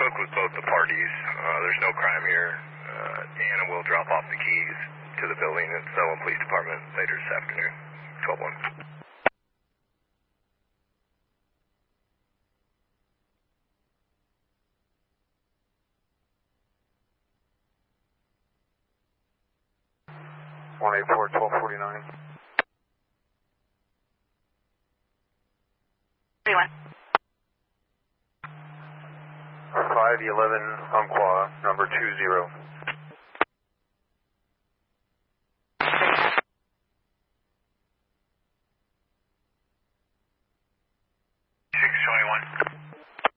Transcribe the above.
spoke with both the parties. There's no crime here. Anna will drop off the keys to the building at Selwyn Police Department later this afternoon. 12-1. One eight four 1249. 31. 511 Umpqua, number 20.